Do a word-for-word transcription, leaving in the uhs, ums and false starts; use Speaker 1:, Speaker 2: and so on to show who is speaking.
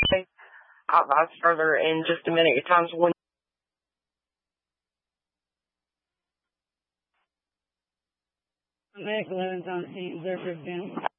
Speaker 1: outlaws further in just a minute. Your time's one.
Speaker 2: Mac eleven's on scene, observer down.